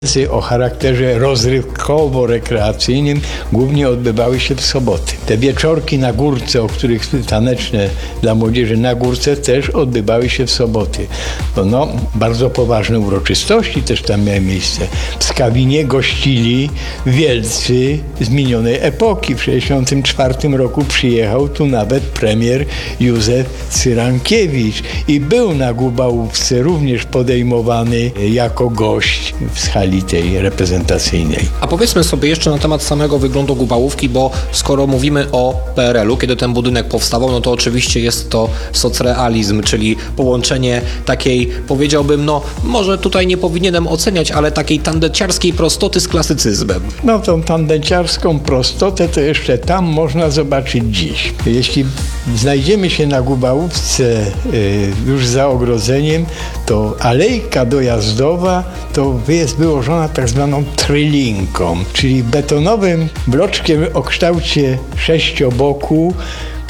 O charakterze rozrywkowo-rekreacyjnym głównie odbywały się w soboty. Te wieczorki na górce, o których taneczne dla młodzieży na górce też odbywały się w soboty. Bardzo poważne uroczystości też tam miały miejsce. W Skawinie gościli wielcy z minionej epoki. W 1964 roku przyjechał tu nawet premier Józef Cyrankiewicz i był na Gubałówce również podejmowany jako gość w skali tej reprezentacyjnej. A powiedzmy sobie jeszcze na temat samego wyglądu Gubałówki, bo skoro mówimy o PRL-u, kiedy ten budynek powstawał, no to oczywiście jest to socrealizm, czyli połączenie takiej, powiedziałbym, może tutaj nie powinienem oceniać, ale takiej tandeciarskiej prostoty z klasycyzmem. Tą tandeciarską prostotę to jeszcze tam można zobaczyć dziś. Jeśli znajdziemy się na Gubałówce już za ogrodzeniem, to alejka dojazdowa to jest wyłożona tak zwaną trylinką, czyli betonowym bloczkiem o kształcie sześcioboku,